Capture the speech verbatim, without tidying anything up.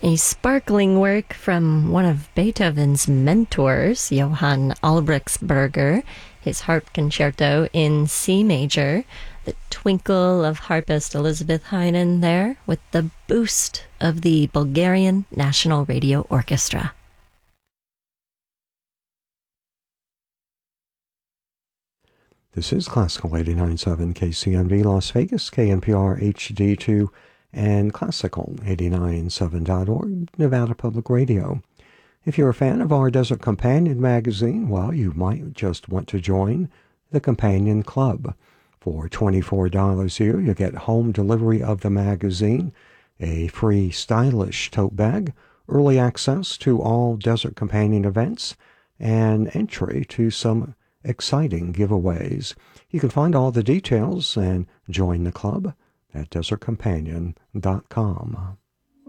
a sparkling work from one of Beethoven's mentors, Johann Albrechtsberger, his harp concerto in C major, the twinkle of harpist Elizabeth Heinen there, with the boost of the Bulgarian National Radio Orchestra. This is Classical eighty-nine point seven K C N V Las Vegas, K N P R H D two, and Classical eighty-nine point seven dot org, Nevada Public Radio. If you're a fan of our Desert Companion magazine, well, you might just want to join the Companion Club. For twenty-four dollars a year, you get home delivery of the magazine, a free stylish tote bag, early access to all Desert Companion events, and entry to some exciting giveaways. You can find all the details and join the club at desert companion dot com.